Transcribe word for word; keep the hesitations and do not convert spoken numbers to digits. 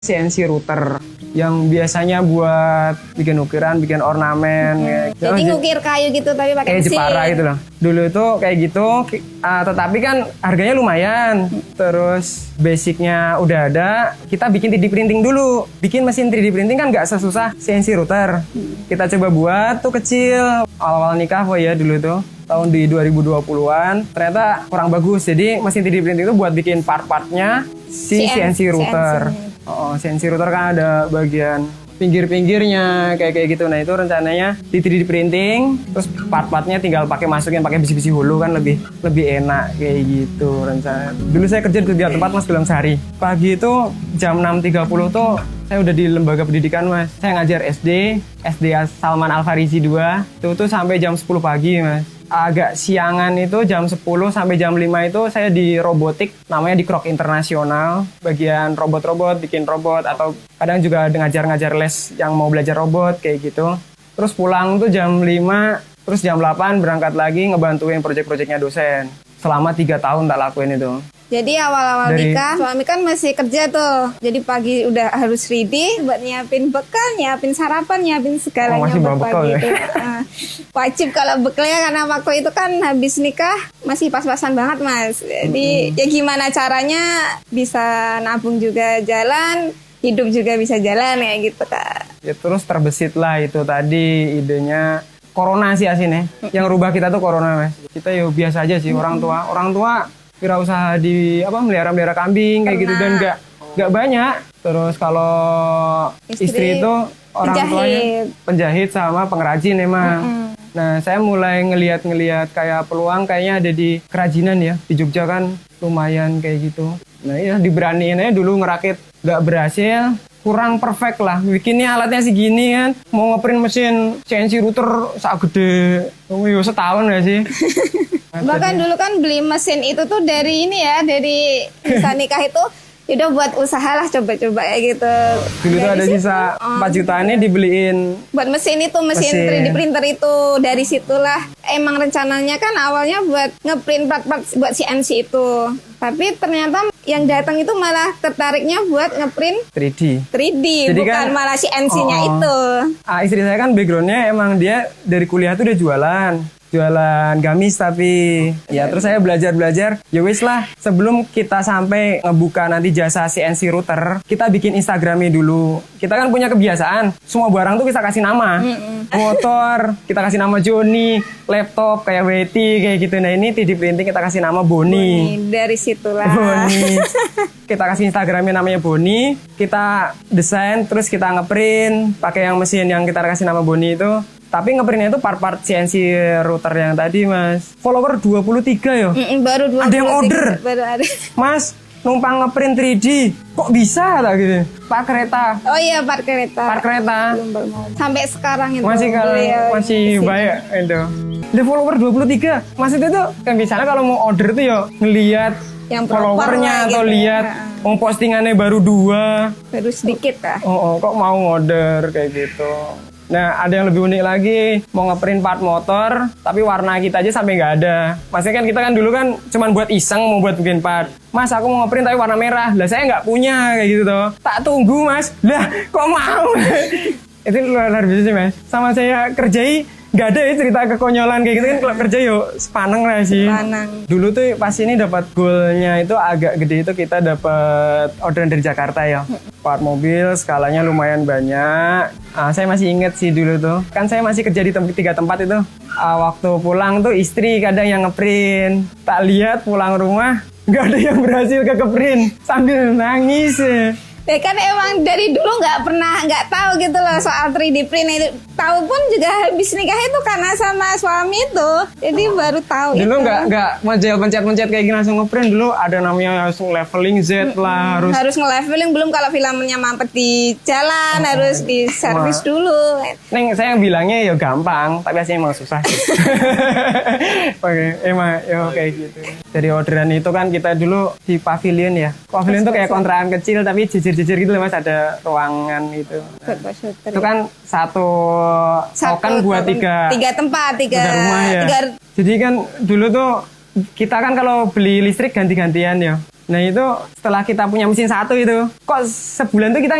C N C router yang biasanya buat bikin ukiran, bikin ornamen. Hmm. Kayak, Jadi ngukir kayu gitu tapi pakai kayak mesin. Jepara gitu loh. Dulu itu kayak gitu, uh, tetapi kan harganya lumayan. Terus basicnya udah ada, kita bikin tiga D printing dulu. Bikin mesin tiga D printing kan nggak sesusah C N C router. Kita coba buat tuh kecil, awal-awal nikah oh ya dulu tuh. Tahun di dua ribu dua puluhan ternyata kurang bagus. Jadi mesin tiga D printing itu buat bikin part-partnya si C N C router. C N C. Oh, C N C router kan ada bagian pinggir-pinggirnya kayak kayak gitu. Nah itu rencananya di tiga D printing, terus part-partnya tinggal pakai masukin pakai besi-besi hulu kan lebih lebih enak kayak gitu rencana. Dulu saya kerja di tiga tempat mas dalam sehari. Pagi itu jam enam tiga puluh tuh saya udah di lembaga pendidikan mas. Saya ngajar S D, S D Salman Al Farisi dua. Itu tuh sampai jam sepuluh pagi mas. Agak siangan itu jam sepuluh sampai jam lima itu saya di robotik, namanya di Krok Internasional, bagian robot-robot, bikin robot, atau kadang juga ngajar-ngajar les yang mau belajar robot kayak gitu. Terus pulang tuh jam lima, terus jam delapan berangkat lagi ngebantuin proyek-proyeknya dosen. Selama tiga tahun tak lakuin itu. Jadi awal-awal Dari... nikah, suami kan masih kerja tuh. Jadi pagi udah harus ready buat nyiapin bekal, nyiapin sarapan, nyiapin segalanya oh, masih buat bekal, pagi ya? itu. Nah, wajib kalau bekalnya karena waktu itu kan habis nikah masih pas-pasan banget mas. Jadi mm-hmm. ya gimana caranya bisa nabung juga jalan, hidup juga bisa jalan kayak gitu kak. Ya terus terbesit lah itu tadi idenya. Corona sih aslinya. Mm-hmm. Yang rubah kita tuh corona mas. Kita ya biasa aja sih mm-hmm. orang tua. Orang tua wirausaha di apa melihara-melihara kambing kayak gitu dan nggak nggak banyak. Terus kalau istri, istri itu orang penjahit. Tuanya penjahit sama pengrajin emang. Mm-hmm. Nah saya mulai ngelihat-ngelihat kayak peluang kayaknya ada di kerajinan ya di Jogja kan lumayan kayak gitu. Nah ya diberaniin aja dulu ngerakit nggak berhasil. Kurang perfect lah, bikinnya alatnya segini kan. Mau ngeprint mesin C N C router sak gede, oh, yo setahun gak sih? Bahkan dulu kan beli mesin itu tuh dari ini ya, dari bisa nikah itu udah buat usaha lah coba-coba kayak gitu. Dulu tuh ada sisa empat jutaan ini dibeliin. Buat mesin itu, mesin, mesin. tiga D printer itu dari situlah. Emang rencananya kan awalnya buat ngeprint part-part buat C N C itu. Tapi ternyata yang datang itu malah tertariknya buat ngeprint tiga D. tiga D, jadi bukan kan, malah C N C-nya oh, itu. Ah, istri saya kan backgroundnya emang dia dari kuliah tuh udah jualan. Jualan gamis tapi ya terus saya belajar-belajar ya wis lah sebelum kita sampai ngebuka nanti jasa C N C router kita bikin Instagramnya dulu. Kita kan punya kebiasaan semua barang tuh kita kasih nama. Mm-mm. Motor kita kasih nama Joni, laptop kayak Betty kayak gitu. Nah ini tiga D printing kita kasih nama Boni. Boni dari situlah. Boni. Kita kasih Instagramnya namanya Boni, kita desain terus kita ngeprint pakai yang mesin yang kita kasih nama Boni itu. Tapi ngeprintnya itu part-part C N C router yang tadi mas. Follower dua puluh tiga ya? Mm-mm, baru dua puluh tiga. Ada yang order. Baru ada. Mas, numpang ngeprint tiga D. Kok bisa tak gitu? Part kereta. Oh iya, part kereta. Part kereta. Belum, belum. Sampai sekarang itu. Masih kalau ya, masih banyak itu. Ada follower dua puluh tiga. Maksudnya tuh kan misalnya kalau mau order tuh ya ngelihat yang followernya atau gitu, lihat ya. Oh, postingannya baru dua. Baru sedikit lah. Oh, oh, kok mau order kayak gitu. Nah, ada yang lebih unik lagi, mau ngeprint part motor, tapi warna kita aja sampai nggak ada. Maksudnya kan kita kan dulu kan cuman buat iseng mau buat bikin part. Mas, aku mau ngeprint tapi warna merah. Lah, saya nggak punya kayak gitu toh. Tak tunggu, Mas. Lah, kok mau? Itu luar biasa sih, Mas. Sama saya kerjai, nggak ada ya cerita kekonyolan kayak gitu kan. Kalau kerja yuk, sepaneng lah sih. Sepaneng. Dulu tuh pas ini dapat goalnya itu agak gede itu kita dapat orderan dari Jakarta ya. Part mobil skalanya lumayan banyak. Ah, saya masih inget sih dulu tuh. Kan saya masih kerja di tempat tiga tempat itu. Ah, waktu pulang tuh istri kadang yang ngeprint. Tak lihat pulang rumah nggak ada yang berhasil ke keprint sambil nangis. Ya kan emang dari dulu nggak pernah nggak tahu gitu loh soal tiga D print itu. Tahu pun juga habis nikah itu karena sama suami itu. Jadi oh. baru tahu. Dulu nggak nggak ngejel pencet-pencet kayak gini langsung ngeprint. Dulu ada namanya harus leveling Z lah. Hmm, harus harus nge-leveling belum kalau filmnya mampet di jalan oh, harus di servis dulu. Neng saya yang bilangnya ya gampang tapi aslinya emang susah. Oke emang ya kayak gitu. Dari orderan itu kan kita dulu di pavilion ya. Pavilion tuh kayak kontrakan kecil tapi jijir-jijir gitu loh mas, ada ruangan gitu. Nah, itu kan satu token buat tiga tiga tempat, tiga, tiga rumah ya. Tiga... Jadi kan dulu tuh kita kan kalau beli listrik ganti-gantian ya. Nah itu setelah kita punya mesin satu itu, kok sebulan tuh kita